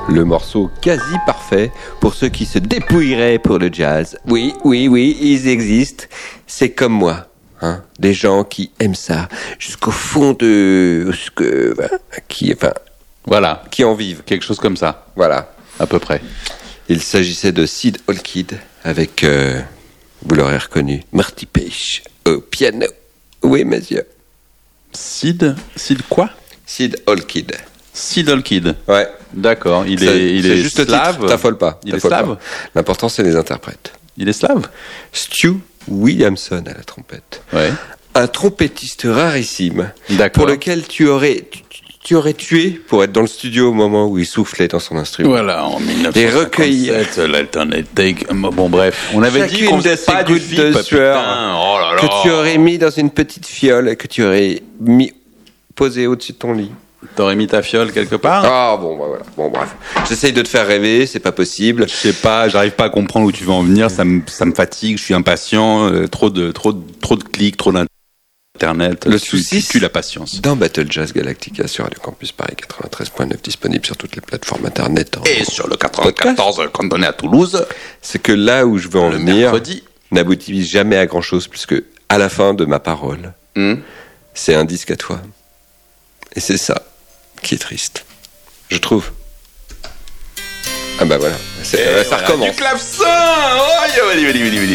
Le morceau quasi parfait pour ceux qui se dépouilleraient pour le jazz. Oui, ils existent. C'est comme moi. Hein, des gens qui aiment ça jusqu'au fond de... qui en vivent. Quelque chose comme ça. Voilà. À peu près. Il s'agissait de Sid Orchid avec, vous l'aurez reconnu, Marty Page au piano. Oui, monsieur. Sid quoi? Sid Orchid. Sid Orchid. Ouais. D'accord. Il C'est est juste le slave. titre, t'affole pas. Il est slave. L'important, c'est les interprètes. Il est slave. Stu Williamson à la trompette. Ouais. Un trompettiste rarissime. D'accord. Pour lequel tu aurais tué pour être dans le studio au moment où il soufflait dans son instrument. Voilà, en Et recueillir 1957, l'Alternate Take. Bon, bref. On avait dit qu'on faisait pas du gouttes de FIP, sueur putain. Oh là là. que tu aurais mis dans une petite fiole et que tu aurais posé au-dessus de ton lit. T'aurais mis ta fiole quelque part? Ah bon, bah voilà. Bon, bref. J'essaye de te faire rêver, c'est pas possible. Je sais pas, j'arrive pas à comprendre où tu veux en venir, ça me fatigue, je suis impatient, trop de clics, trop d'internet. Le souci, tue la patience. Dans Battle Jazz Galactica sur Radio Campus Paris 93.9, disponible sur toutes les plateformes internet. Et sur le 94, quand on est à Toulouse, c'est que là où je veux en le venir mercredi, n'aboutit jamais à grand chose, puisque à la fin de ma parole, c'est un disque à toi. Et c'est ça qui est triste, je trouve. Ah bah voilà, ça recommence. Du clavecin. Oh,